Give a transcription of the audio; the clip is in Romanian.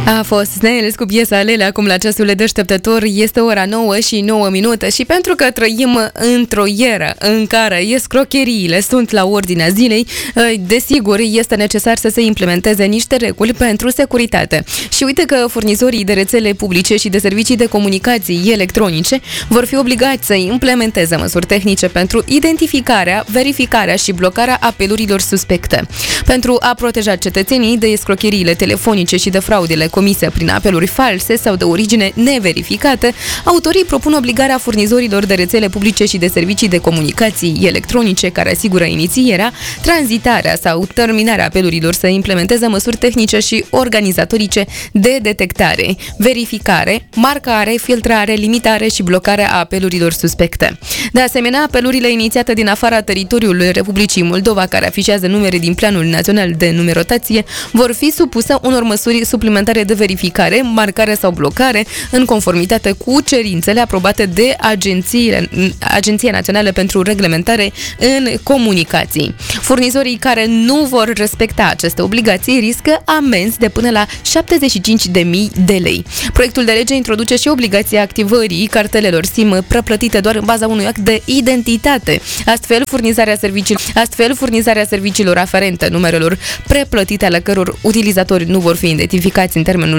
A fost Snails cu piesa Lele acum la ceasul deșteptător. Este ora 9:09 și pentru că trăim într-o eră în care escrocheriile sunt la ordinea zilei, desigur este necesar să se implementeze niște reguli pentru securitate. Și uite că furnizorii de rețele publice și de servicii de comunicații electronice vor fi obligați să implementeze măsuri tehnice pentru identificarea, verificarea și blocarea apelurilor suspecte. Pentru a proteja cetățenii de escrocheriile telefonice și de fraudele comise prin apeluri false sau de origine neverificată, autorii propun obligarea furnizorilor de rețele publice și de servicii de comunicații electronice care asigură inițierea, tranzitarea sau terminarea apelurilor să implementeze măsuri tehnice și organizatorice de detectare, verificare, marcare, filtrare, limitare și blocare a apelurilor suspecte. De asemenea, apelurile inițiate din afara teritoriului Republicii Moldova care afișează numere din Planul Național de Numerotație vor fi supuse unor măsuri suplimentare de verificare, marcare sau blocare în conformitate cu cerințele aprobate de Agenția Națională pentru Reglementare în Comunicații. Furnizorii care nu vor respecta aceste obligații riscă amenzi de până la 75.000 de lei. Proiectul de lege introduce și obligația activării cartelelor SIM preplătite doar în baza unui act de identitate. Astfel, furnizarea serviciilor aferente numerelor preplătite ale căror utilizatori nu vor fi identificați în termenul